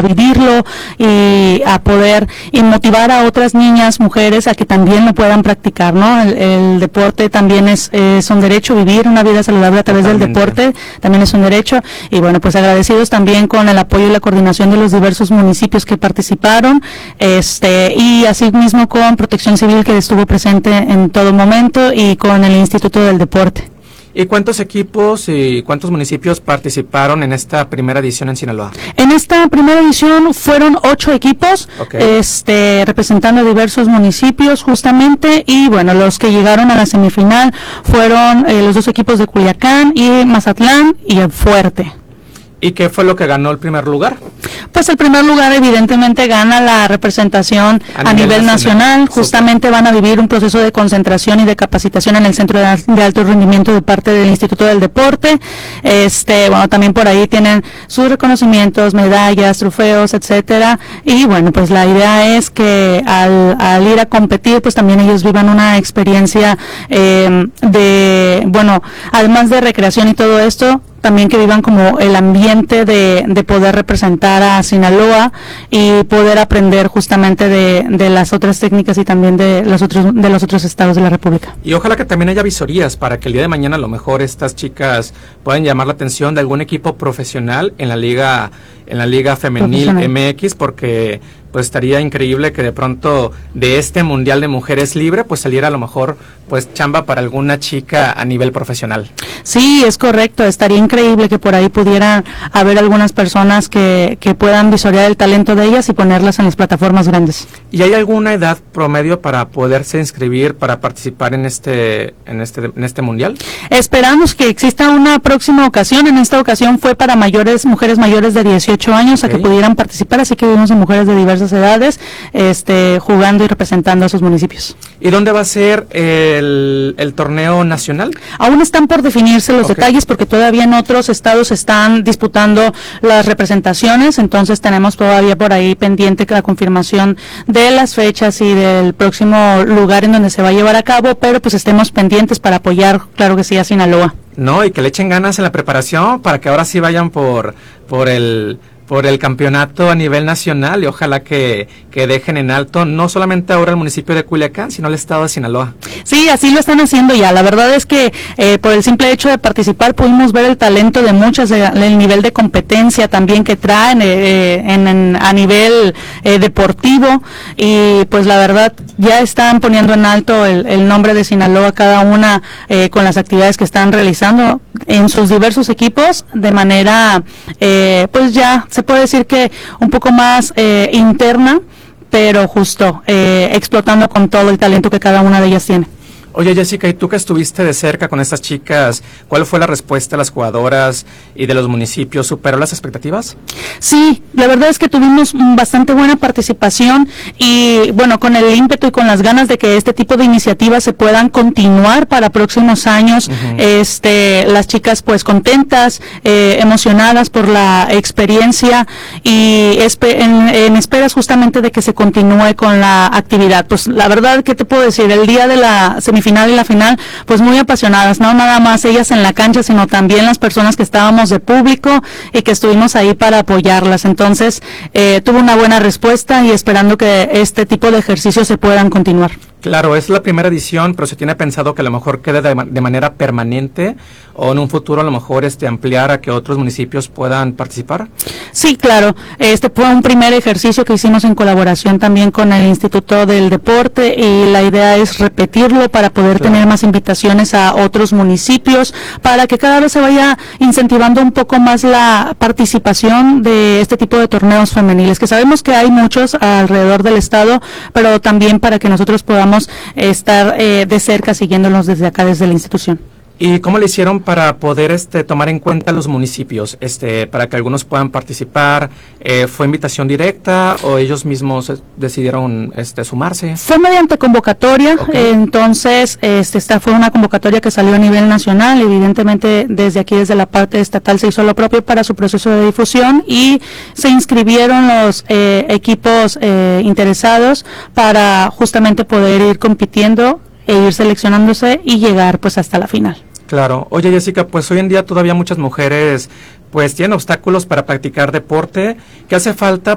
vivirlo y a poder y motivar a otras niñas, mujeres, a que también lo puedan practicar, ¿no? El deporte también es un derecho, vivir una vida saludable a través del deporte también es un derecho, y bueno, pues agradecidos también con el apoyo y la coordinación de los diversos municipios que participaron, y asimismo con Protección Civil, que estuvo presente en todo momento, y con el Instituto del Deporte. ¿Y cuántos equipos y cuántos municipios participaron en esta primera edición en Sinaloa? En esta primera edición fueron 8 equipos, representando diversos municipios justamente, y bueno, los que llegaron a la semifinal fueron los 2 equipos de Culiacán y Mazatlán y el Fuerte. ¿Y qué fue lo que ganó el primer lugar? Pues el primer lugar evidentemente gana la representación a nivel nacional. Justamente van a vivir un proceso de concentración y de capacitación en el Centro de Alto Rendimiento de parte del Instituto del Deporte. Bueno, también por ahí tienen sus reconocimientos, medallas, trofeos, etcétera. Y bueno, pues la idea es que al ir a competir, pues también ellos vivan una experiencia además de recreación y todo esto, también que vivan como el ambiente de poder representar a Sinaloa y poder aprender justamente de las otras técnicas y también de los otros estados de la República. Y ojalá que también haya visorías para que el día de mañana a lo mejor estas chicas puedan llamar la atención de algún equipo profesional en la liga femenil MX, porque pues estaría increíble que de pronto de este Mundial de Mujeres Libre pues saliera a lo mejor pues chamba para alguna chica a nivel profesional. Sí, es correcto, estaría increíble que por ahí pudieran haber algunas personas que puedan visorear el talento de ellas y ponerlas en las plataformas grandes. ¿Y hay alguna edad promedio para poderse inscribir para participar en este Mundial? Esperamos que exista una próxima ocasión. En esta ocasión fue para mujeres mayores de 18 años a que pudieran participar, así que vimos a mujeres de diversas edades jugando y representando a sus municipios. ¿Y dónde va a ser el torneo nacional? Aún están por definirse los detalles, porque todavía en otros estados están disputando las representaciones, entonces tenemos todavía por ahí pendiente la confirmación de las fechas y del próximo lugar en donde se va a llevar a cabo, pero pues estemos pendientes para apoyar, claro que sí, a Sinaloa. No, y que le echen ganas en la preparación para que ahora sí vayan por el campeonato a nivel nacional, y ojalá que dejen en alto no solamente ahora el municipio de Culiacán, sino el estado de Sinaloa. Sí, así lo están haciendo ya. La verdad es que por el simple hecho de participar pudimos ver el talento de muchas, el nivel de competencia también que traen a nivel deportivo, y pues la verdad ya están poniendo en alto el nombre de Sinaloa, cada una con las actividades que están realizando en sus diversos equipos de manera pues ya se puede decir que un poco más interna, pero justo explotando con todo el talento que cada una de ellas tiene. Oye, Jessica, y tú que estuviste de cerca con estas chicas, ¿cuál fue la respuesta de las jugadoras y de los municipios? ¿Superó las expectativas? Sí, la verdad es que tuvimos bastante buena participación, y bueno, con el ímpetu y con las ganas de que este tipo de iniciativas se puedan continuar para próximos años. Las chicas pues contentas, emocionadas por la experiencia, y en esperas justamente de que se continúe con la actividad. Pues la verdad, ¿qué te puedo decir? El día de la semifinal y la final, pues muy apasionadas, no nada más ellas en la cancha, sino también las personas que estábamos de público y que estuvimos ahí para apoyarlas. Entonces, tuvo una buena respuesta, y esperando que este tipo de ejercicios se puedan continuar. Claro, es la primera edición, pero se tiene pensado que a lo mejor quede de manera permanente, o en un futuro a lo mejor ampliar a que otros municipios puedan participar. Sí, claro. Este fue un primer ejercicio que hicimos en colaboración también con el Instituto del Deporte, y la idea es repetirlo para poder tener más invitaciones a otros municipios, para que cada vez se vaya incentivando un poco más la participación de este tipo de torneos femeniles, que sabemos que hay muchos alrededor del estado, pero también para que nosotros podamos estar de cerca siguiéndolos desde acá, desde la institución. ¿Y cómo le hicieron para poder tomar en cuenta los municipios, para que algunos puedan participar? ¿Fue invitación directa o ellos mismos decidieron sumarse? Fue mediante convocatoria. Entonces esta fue una convocatoria que salió a nivel nacional. Evidentemente desde aquí, desde la parte estatal, se hizo lo propio para su proceso de difusión, y se inscribieron los equipos interesados para justamente poder ir compitiendo e ir seleccionándose y llegar pues hasta la final. Claro. Oye, Jessica, pues hoy en día todavía muchas mujeres pues tienen obstáculos para practicar deporte. ¿Qué hace falta